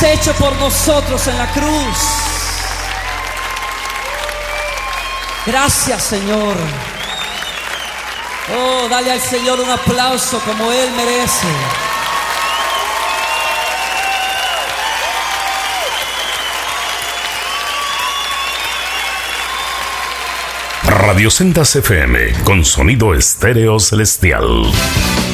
hecho por nosotros en la cruz. Gracias, Señor. Oh, dale al Señor un aplauso como Él merece. Radio Sendas FM con sonido estéreo celestial.